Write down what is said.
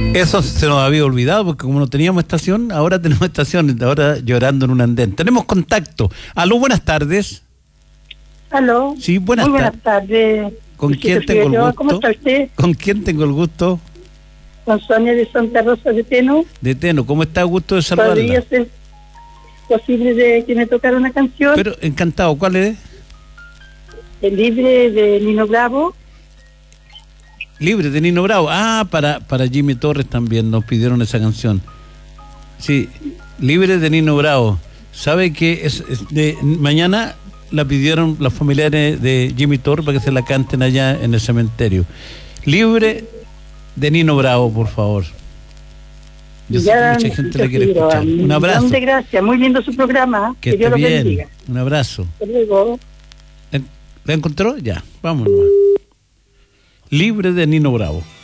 Eso se nos había olvidado porque como no teníamos estación, ahora tenemos estación, ahora llorando en un andén. Tenemos contacto. Aló, buenas tardes. Aló. Sí, buenas tardes. ¿Con quién tengo el gusto? ¿Cómo está usted? ¿Con quién tengo el gusto? Con Sonia de Santa Rosa de Teno. De Teno, ¿cómo está? Gusto de saludarla. ¿Podría ser posible de que me tocara una canción? Pero encantado, ¿cuál es? El Libre de Nino Bravo. Libre de Nino Bravo. Ah, para Jimmy Torres también nos pidieron esa canción. Sí, Libre de Nino Bravo. ¿Sabe que es de mañana la pidieron los familiares de Jimmy Torres para que se la canten allá en el cementerio? Libre de Nino Bravo, por favor. Yo sé que mucha gente la quiere escuchar. Un abrazo. Muchas gracias, muy lindo su programa. Que esté bien. Un abrazo. Hasta luego. ¿La encontró? Ya, vámonos. Libre de Nino Bravo.